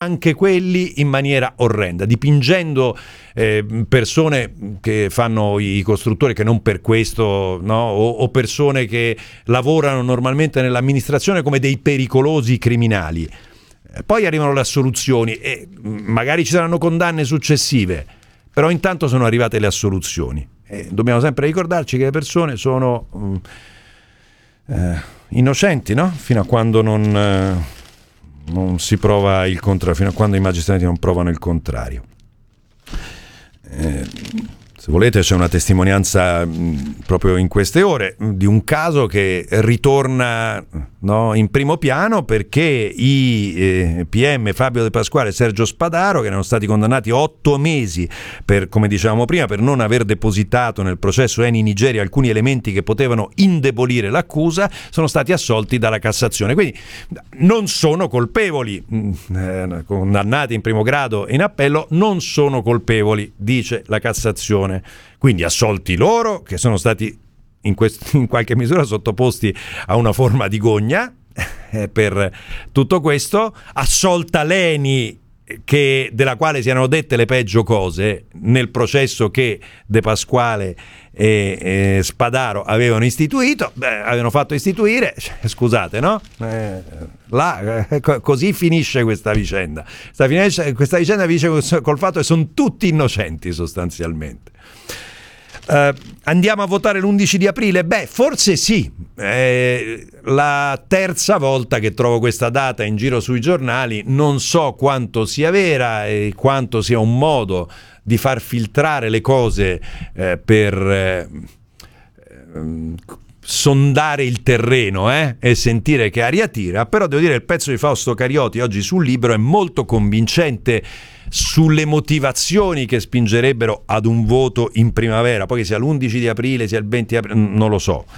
anche quelli in maniera orrenda, dipingendo persone che fanno i costruttori, che non per questo, no? o persone che lavorano normalmente nell'amministrazione come dei pericolosi criminali. Poi arrivano le assoluzioni e magari ci saranno condanne successive, però intanto sono arrivate le assoluzioni. Dobbiamo sempre ricordarci che le persone sono innocenti, no? Fino a quando non si prova il contrario, fino a quando i magistrati non provano il contrario. Se volete c'è una testimonianza proprio in queste ore di un caso che ritorna, no, in primo piano, perché i PM Fabio De Pasquale e Sergio Spadaro, che erano stati condannati 8 mesi per, come dicevamo prima, per non aver depositato nel processo Eni Nigeria alcuni elementi che potevano indebolire l'accusa, sono stati assolti dalla Cassazione. Quindi non sono colpevoli, condannati in primo grado e in appello, non sono colpevoli, dice la Cassazione. Quindi assolti loro, che sono stati in qualche misura sottoposti a una forma di gogna per tutto questo, assolta l'Eni, della quale si erano dette le peggio cose nel processo che De Pasquale e Spadaro avevano istituito, avevano fatto istituire, scusate, no? Così finisce questa vicenda. Questa vicenda finisce col fatto che sono tutti innocenti sostanzialmente. Andiamo a votare l'11 di aprile? Forse sì. La terza volta che trovo questa data in giro sui giornali, non so quanto sia vera e quanto sia un modo di far filtrare le cose per sondare il terreno e sentire che aria tira, però devo dire il pezzo di Fausto Carioti oggi sul Libro è molto convincente sulle motivazioni che spingerebbero ad un voto in primavera, poi che sia l'11 di aprile, sia il 20 aprile, non lo so.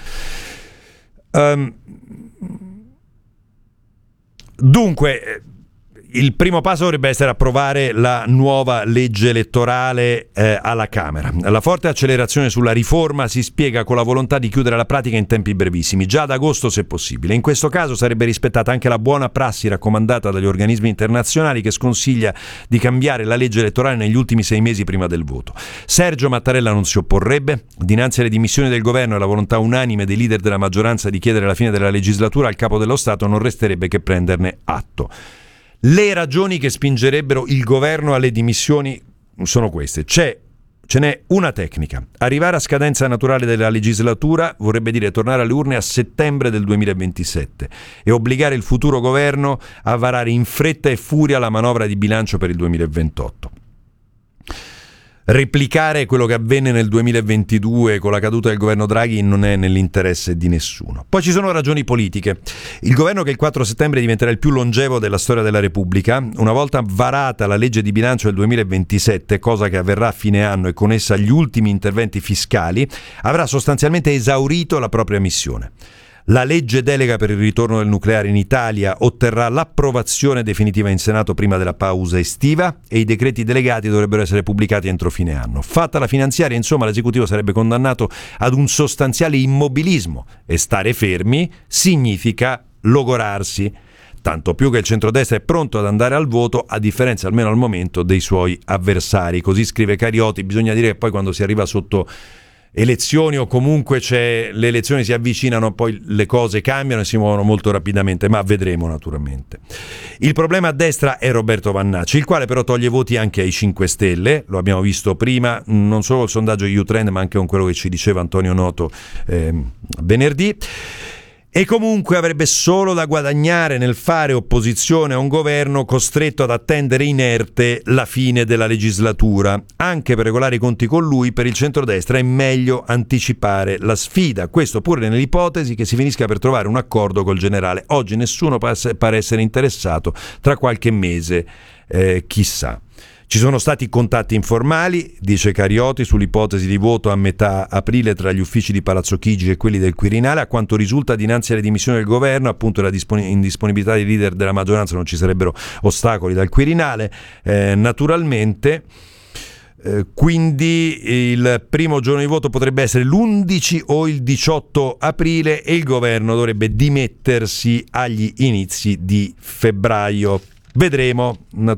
Dunque, il primo passo dovrebbe essere approvare la nuova legge elettorale alla Camera. La forte accelerazione sulla riforma si spiega con la volontà di chiudere la pratica in tempi brevissimi, già ad agosto se possibile. In questo caso sarebbe rispettata anche la buona prassi raccomandata dagli organismi internazionali, che sconsiglia di cambiare la legge elettorale negli ultimi 6 mesi prima del voto. Sergio Mattarella non si opporrebbe. Dinanzi alle dimissioni del governo e alla volontà unanime dei leader della maggioranza di chiedere la fine della legislatura, al capo dello Stato non resterebbe che prenderne atto. Le ragioni che spingerebbero il governo alle dimissioni sono queste. Ce n'è una tecnica. Arrivare a scadenza naturale della legislatura vorrebbe dire tornare alle urne a settembre del 2027 e obbligare il futuro governo a varare in fretta e furia la manovra di bilancio per il 2028. Replicare quello che avvenne nel 2022 con la caduta del governo Draghi non è nell'interesse di nessuno. Poi ci sono ragioni politiche. Il governo che il 4 settembre diventerà il più longevo della storia della Repubblica, una volta varata la legge di bilancio del 2027, cosa che avverrà a fine anno e con essa gli ultimi interventi fiscali, avrà sostanzialmente esaurito la propria missione. La legge delega per il ritorno del nucleare in Italia otterrà l'approvazione definitiva in Senato prima della pausa estiva e i decreti delegati dovrebbero essere pubblicati entro fine anno. Fatta la finanziaria, insomma, l'esecutivo sarebbe condannato ad un sostanziale immobilismo e stare fermi significa logorarsi. Tanto più che il centrodestra è pronto ad andare al voto, a differenza, almeno al momento, dei suoi avversari. Così scrive Carioti. Bisogna dire che poi quando si arriva sotto elezioni o comunque le elezioni si avvicinano, poi le cose cambiano e si muovono molto rapidamente, ma vedremo naturalmente. Il problema a destra è Roberto Vannacci, il quale però toglie voti anche ai 5 Stelle, lo abbiamo visto prima, non solo il sondaggio U-Trend ma anche con quello che ci diceva Antonio Noto venerdì. E comunque avrebbe solo da guadagnare nel fare opposizione a un governo costretto ad attendere inerte la fine della legislatura. Anche per regolare i conti con lui, per il centrodestra è meglio anticipare la sfida. Questo pure nell'ipotesi che si finisca per trovare un accordo col generale. Oggi nessuno pare essere interessato, tra qualche mese chissà. Ci sono stati contatti informali, dice Carioti, sull'ipotesi di voto a metà aprile tra gli uffici di Palazzo Chigi e quelli del Quirinale. A quanto risulta, dinanzi alle dimissioni del governo, appunto la indisponibilità dei leader della maggioranza, non ci sarebbero ostacoli dal Quirinale, naturalmente. Quindi il primo giorno di voto potrebbe essere l'11 o il 18 aprile e il governo dovrebbe dimettersi agli inizi di febbraio. Vedremo.